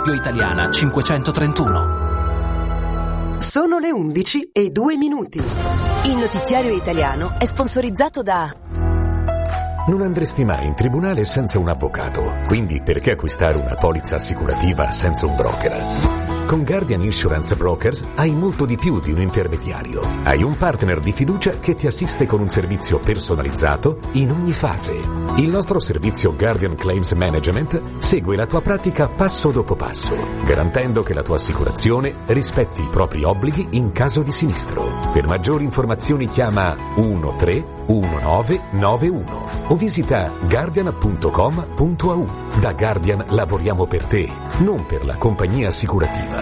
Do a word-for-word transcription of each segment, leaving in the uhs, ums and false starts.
Radio Italiana cinquecentotrentuno. Sono le undici e due minuti. Il notiziario italiano è sponsorizzato da... Non andresti mai in tribunale senza un avvocato, quindi perché acquistare una polizza assicurativa senza un broker? Con Guardian Insurance Brokers hai molto di più di un intermediario. Hai un partner di fiducia che ti assiste con un servizio personalizzato in ogni fase. Il nostro servizio Guardian Claims Management segue la tua pratica passo dopo passo, garantendo che la tua assicurazione rispetti i propri obblighi in caso di sinistro. Per maggiori informazioni chiama uno tre uno nove nove uno o visita guardian punto com punto a u. Da Guardian lavoriamo per te, non per la compagnia assicurativa.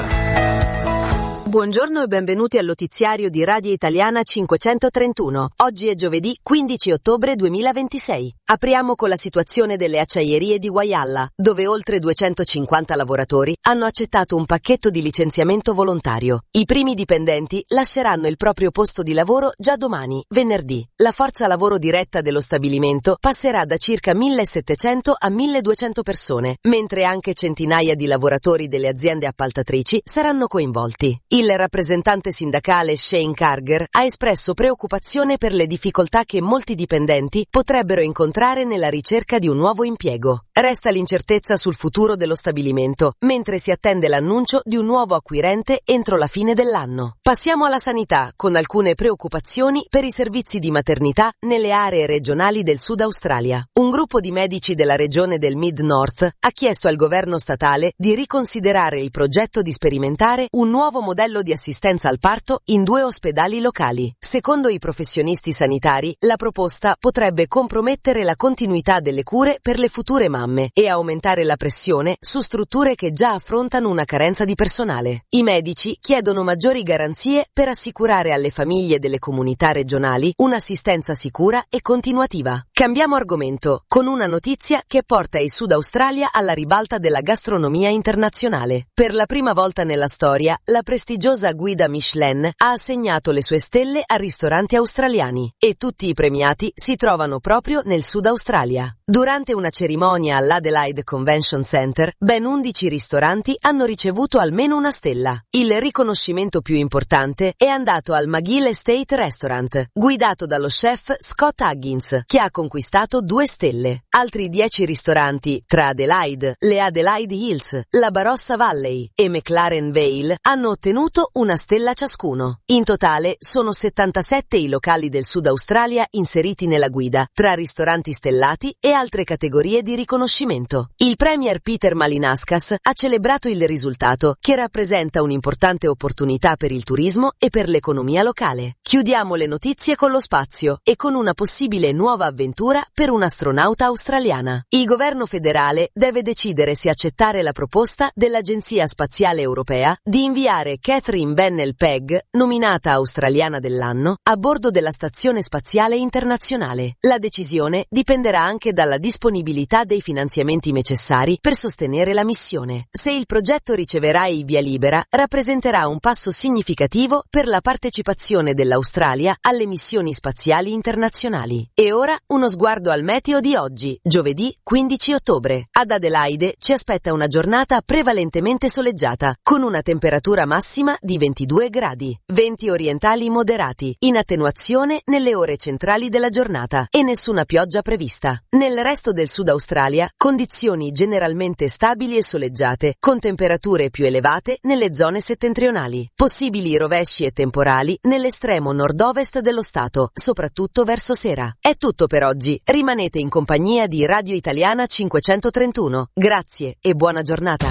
Buongiorno e benvenuti al notiziario di Radio Italiana cinquecentotrentuno. Oggi è giovedì quindici ottobre duemilaventisei. Apriamo con la situazione delle acciaierie di Whyalla, dove oltre duecentocinquanta lavoratori hanno accettato un pacchetto di licenziamento volontario. I primi dipendenti lasceranno il proprio posto di lavoro già domani, venerdì. La forza lavoro diretta dello stabilimento passerà da circa millesettecento a milleduecento persone, mentre anche centinaia di lavoratori delle aziende appaltatrici saranno coinvolti. Il rappresentante sindacale Shane Carger ha espresso preoccupazione per le difficoltà che molti dipendenti potrebbero incontrare nella ricerca di un nuovo impiego. Resta l'incertezza sul futuro dello stabilimento, mentre si attende l'annuncio di un nuovo acquirente entro la fine dell'anno. Passiamo alla sanità, con alcune preoccupazioni per i servizi di maternità nelle aree regionali del Sud Australia. Un gruppo di medici della regione del Mid-North ha chiesto al governo statale di riconsiderare il progetto di sperimentare un nuovo modello di assistenza al parto in due ospedali locali. Secondo i professionisti sanitari, la proposta potrebbe compromettere la continuità delle cure per le future mamme e aumentare la pressione su strutture che già affrontano una carenza di personale. I medici chiedono maggiori garanzie per assicurare alle famiglie delle comunità regionali un'assistenza sicura e continuativa. Cambiamo argomento con una notizia che porta il Sud Australia alla ribalta della gastronomia internazionale. Per la prima volta nella storia, la prestigiosa guida Michelin ha assegnato le sue stelle a ristoranti australiani e tutti i premiati si trovano proprio nel Sud Australia. Durante una cerimonia all'Adelaide Convention Center, ben undici ristoranti hanno ricevuto almeno una stella. Il riconoscimento più importante è andato al McGill Estate Restaurant, guidato dallo chef Scott Huggins, che ha conquistato due stelle. Altri dieci ristoranti, tra Adelaide, le Adelaide Hills, la Barossa Valley e McLaren Vale, hanno ottenuto una stella ciascuno. In totale sono settantasette i locali del Sud Australia inseriti nella guida, tra ristoranti stellati e altre categorie di riconoscimento. Il premier Peter Malinauskas ha celebrato il risultato, che rappresenta un'importante opportunità per il turismo e per l'economia locale. Chiudiamo le notizie con lo spazio e con una possibile nuova avventura per un'astronauta australiana. Il governo federale deve decidere se accettare la proposta dell'Agenzia Spaziale Europea di inviare Catherine Bennell Pegg, nominata australiana dell'anno, a bordo della Stazione Spaziale Internazionale. La decisione dipenderà anche dalla disponibilità dei finanziamenti necessari per sostenere la missione. Se il progetto riceverà il via libera, rappresenterà un passo significativo per la partecipazione dell'Australia alle missioni spaziali internazionali. E ora uno sguardo al meteo di oggi, giovedì quindici ottobre. Ad Adelaide ci aspetta una giornata prevalentemente soleggiata, con una temperatura massima di ventidue gradi, venti orientali moderati, in attenuazione nelle ore centrali della giornata e nessuna pioggia prevista. Nel resto del Sud Australia, condizioni generalmente stabili e soleggiate, con temperature più elevate nelle zone settentrionali. Possibili rovesci e temporali nell'estremo nord-ovest dello stato, soprattutto verso sera. È tutto per oggi. Rimanete in compagnia di Radio Italiana cinquecentotrentuno. Grazie e buona giornata.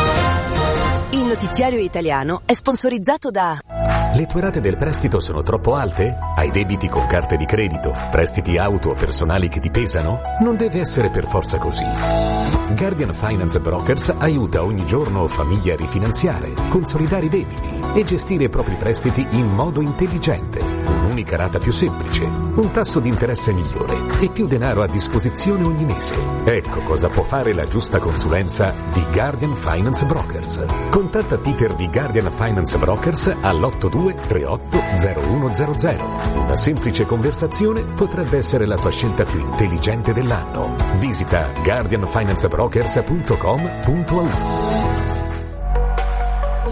Il notiziario italiano è sponsorizzato da... Le tue rate del prestito sono troppo alte? Hai debiti con carte di credito? Prestiti auto o personali che ti pesano? Non deve essere per forza così. Guardian Finance Brokers aiuta ogni giorno famiglie a rifinanziare, consolidare i debiti e gestire i propri prestiti in modo intelligente. Un'unica rata più semplice, un tasso di interesse migliore e più denaro a disposizione ogni mese. Ecco cosa può fare la giusta consulenza di Guardian Finance Brokers. Contatta Peter di Guardian Finance Brokers all'otto due tre otto zero uno zero zero. Una semplice conversazione potrebbe essere la tua scelta più intelligente dell'anno. Visita guardian finance brokers punto com punto a u.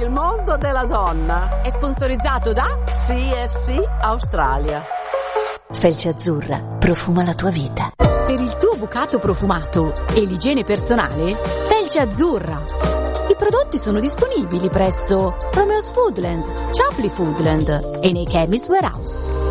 il mondo della donna. È sponsorizzato da C F C Australia. Felce Azzurra, profuma la tua vita. Per il tuo bucato profumato e l'igiene personale, Felce Azzurra. I prodotti sono disponibili presso Romeo's Foodland, Chapley Foodland e nei Chemist Warehouse.